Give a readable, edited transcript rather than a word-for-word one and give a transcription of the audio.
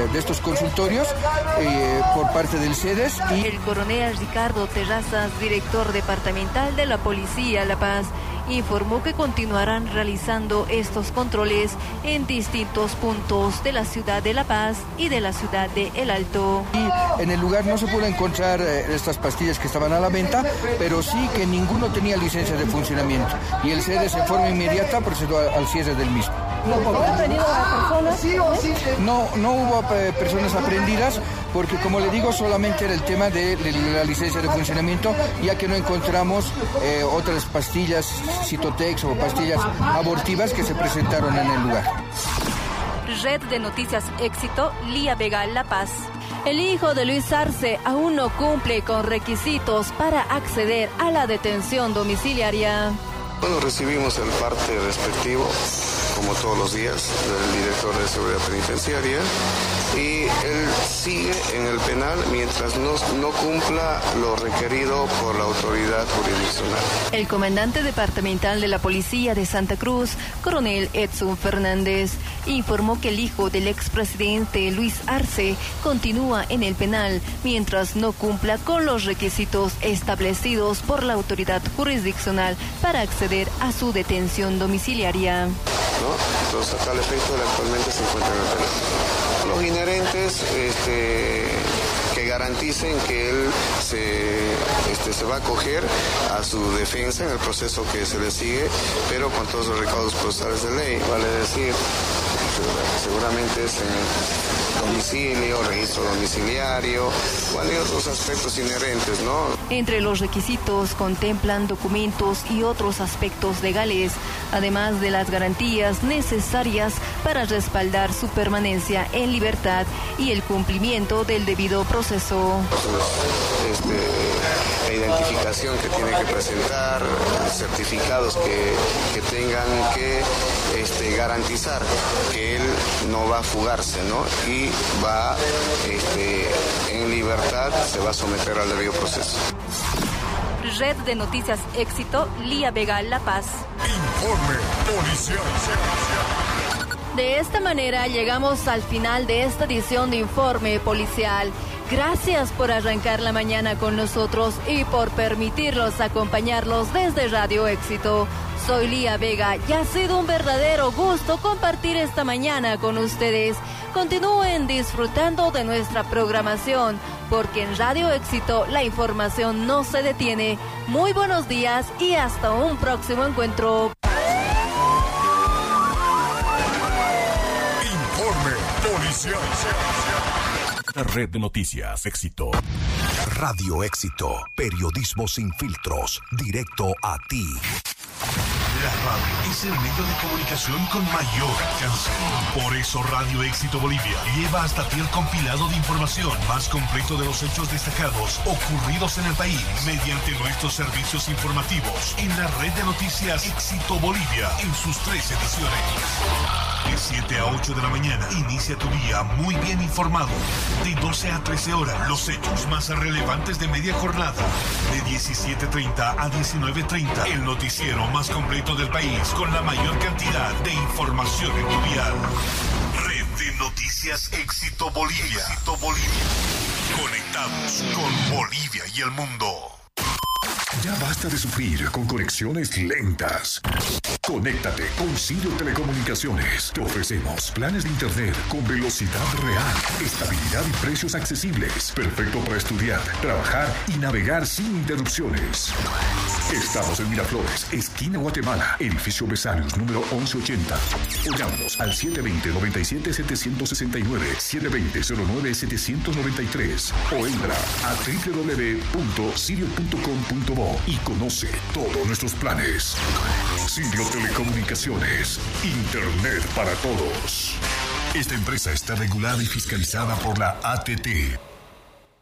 de estos consultorios por parte del CEDES. Y el coronel Ricardo Terrazas, director departamental de la Policía La Paz, informó que continuarán realizando estos controles en distintos puntos de la ciudad de La Paz y de la ciudad de El Alto. Y en el lugar no se pudo encontrar estas pastillas que estaban a la venta, pero sí que ninguno tenía licencia de funcionamiento. Y el CEDES en forma inmediata procedió al cierre del mismo. No hubo personas aprehendidas porque, como le digo, solamente era el tema de la licencia de funcionamiento, ya que no encontramos otras pastillas Citotex o pastillas abortivas que se presentaron en el lugar. Red de Noticias Éxito, Lía Vega, La Paz. El hijo de Luis Arce aún no cumple con requisitos para acceder a la detención domiciliaria. Bueno, recibimos el parte respectivo, como todos los días, del director de Seguridad Penitenciaria, y él sigue en el penal mientras no cumpla lo requerido por la autoridad jurisdiccional. El comandante departamental de la Policía de Santa Cruz, coronel Edson Fernández, informó que el hijo del expresidente Luis Arce continúa en el penal mientras no cumpla con los requisitos establecidos por la autoridad jurisdiccional para acceder a su detención domiciliaria. Entonces, a tal efecto, él actualmente se encuentra en el penal. Los inherentes que garanticen que él se va a acoger a su defensa en el proceso que se le sigue, pero con todos los recaudos procesales de ley, vale decir, seguramente es en domicilio, registro domiciliario, y otros aspectos inherentes, ¿no? Entre los requisitos contemplan documentos y otros aspectos legales, además de las garantías necesarias para respaldar su permanencia en libertad y el cumplimiento del debido proceso. La identificación que tiene que presentar, certificados que tengan que garantizar que él no va a fugarse, ¿no? Y va en libertad, se va a someter al debido proceso. Red de Noticias Éxito, Lía Vega, La Paz. Informe policial. De esta manera llegamos al final de esta edición de Informe Policial. Gracias por arrancar la mañana con nosotros y por permitirnos acompañarlos desde Radio Éxito. Soy Lía Vega y ha sido un verdadero gusto compartir esta mañana con ustedes. Continúen disfrutando de nuestra programación, porque en Radio Éxito la información no se detiene. Muy buenos días y hasta un próximo encuentro. Informe policial. Red de Noticias Éxito. Radio Éxito. Periodismo sin filtros. Directo a ti. La radio es el medio de comunicación con mayor alcance. Por eso Radio Éxito Bolivia lleva hasta ti el compilado de información más completo de los hechos destacados ocurridos en el país mediante nuestros servicios informativos en la red de noticias Éxito Bolivia en sus 3 ediciones. De 7 a 8 de la mañana, inicia tu día muy bien informado. De 12 a 13 horas, los hechos más relevantes de media jornada. De 17:30 a 19:30, el noticiero más completo del país con la mayor cantidad de información en tu dial. Red de Noticias Éxito Bolivia. Éxito Bolivia. Conectados con Bolivia y el mundo. Ya basta de sufrir con conexiones lentas. Conéctate con Sirio Telecomunicaciones. Te ofrecemos planes de internet con velocidad real, estabilidad y precios accesibles. Perfecto para estudiar, trabajar y navegar sin interrupciones. Estamos en Miraflores, esquina Guatemala, edificio Besarios, número 1180. O llámanos al 720-97-769, 720-09-793 o entra a www.sirio.com.bo y conoce todos nuestros planes. Sirio Telecomunicaciones, Internet para todos. Esta empresa está regulada y fiscalizada por la ATT.